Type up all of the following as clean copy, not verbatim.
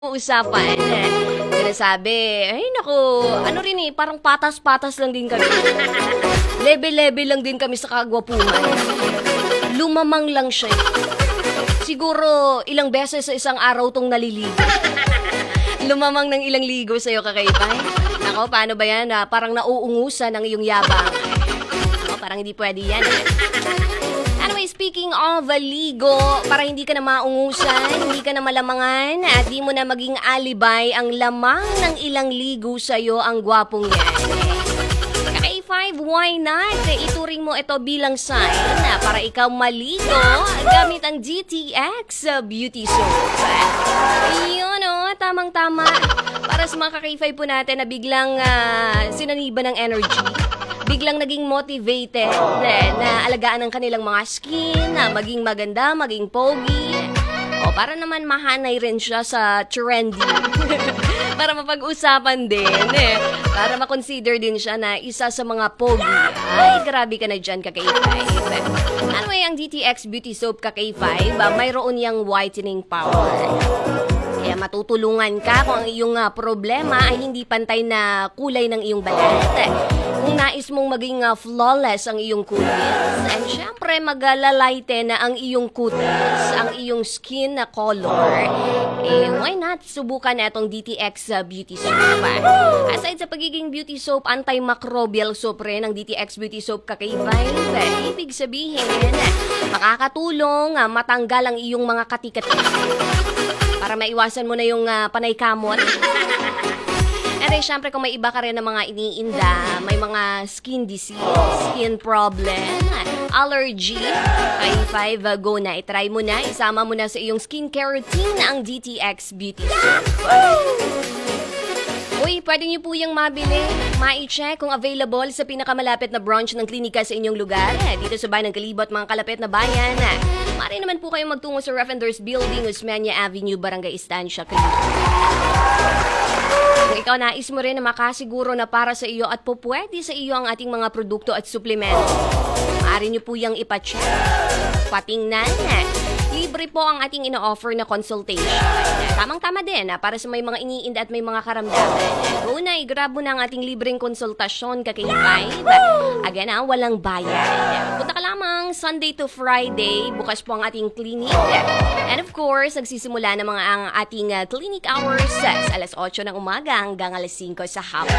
Usapan. Sinasabi, ay naku, ano rin parang patas-patas lang din kami. Level-level lang din kami sa kagwapunan. Lumamang lang siya. Siguro ilang beses sa isang araw tong naliligo. Lumamang ng ilang ligo sa'yo, kakaipay. Nako, paano ba yan? Parang nauungusan ang iyong yabang. Nako, parang hindi pwede yan. Anyway, speaking of ligo, para hindi ka na maungusan, hindi ka na malamangan, at di mo na maging alibay ang lamang ng ilang ligo sa'yo ang gwapong yan. Kaka-A5, why not? Ituring mo ito bilang sign na para ikaw maligo gamit ang GTX Beauty Soap. Yun tamang-tama. Para sa mga kaka-A5 po natin na biglang sinaniba ng energy. Biglang naging motivated na alagaan ang kanilang mga skin, na maging maganda, maging pogi. O para naman mahanay rin siya sa trendy. Para mapag-usapan din. Para makonsider din siya na isa sa mga pogi. Ay, grabe ka na dyan, kaka-A5. Anyway, ang GTX Beauty Soap kaka-A5, mayroon niyang whitening power. Kaya matutulungan ka kung ang iyong problema ay hindi pantay na kulay ng iyong balat. Kung nais mong maging flawless ang iyong kutis, and syempre magalalighten na ang iyong kutis, ang iyong skin na color, why not subukan na itong DTX Beauty Soap. Aside sa pagiging beauty soap, antimicrobial soap rin ang DTX Beauty Soap kaka-A5. Ibig sabihin, makakatulong matanggal ang iyong mga kati-kati para maiwasan mo na yung panay kamot. And syempre kung may iba ka rin ng mga iniinda, may mga skin disease, skin problem, allergy, kaka-A5, go na. I-try mo na, isama mo na sa iyong skincare routine ang GTX Beauty Soap. Uy, pwede niyo po yung mabili, ma-check kung available sa pinakamalapit na branch ng klinika sa inyong lugar. Dito sa bayan ng Kalibot, mga kalapit na bayan. Maaari naman po kayong magtungo sa Revendors Building, Osmeña Avenue, Barangay Estancia, Kalibot. Kung ikaw nais mo rin na makasiguro na para sa iyo at po pwede sa iyo ang ating mga produkto at suplemento, maaari niyo po yung ipacheck, patingnan. Libre po ang ating ino-offer na consultation. Tamang-tama din para sa may mga iniinda at may mga karamdaman. Go na, i-grab mo na ang ating libreng konsultasyon kaka-A5. Again walang bayad. Punta ka lamang Sunday to Friday. Bukas po ang ating clinic. And of course, nagsisimula na mga ang ating clinic hours sa alas 8 ng umaga hanggang alas 5 sa hapon.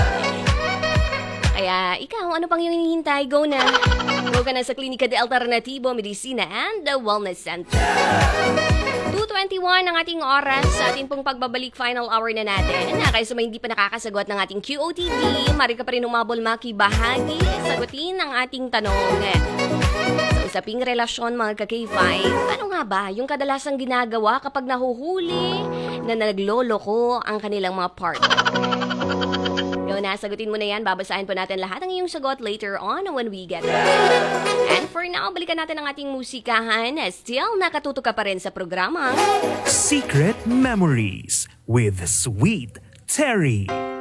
Kaya ikaw, ano pang yung hinihintay? Go na. Go ka na sa Klinika de Alternativo, Medicina and the Wellness Center. 2:21 ang ating oras sa ating pong pagbabalik final hour na natin. Kaya sa may hindi pa nakakasagot ng ating QOTD, mari ka pa rin umabol makibahagi, sagutin ang ating tanong. Sa usaping relasyon, mga kaka-A5, ano nga ba yung kadalasang ginagawa kapag nahuhuli na nagloloko ang kanilang mga partner? Sagutin mo na yan. Babasahin po natin lahat ng iyong sagot later on when we get there. And for now, balikan natin ang ating musikahan. Still, nakatutok ka pa rin sa programa Secret Memories with Sweet Terry.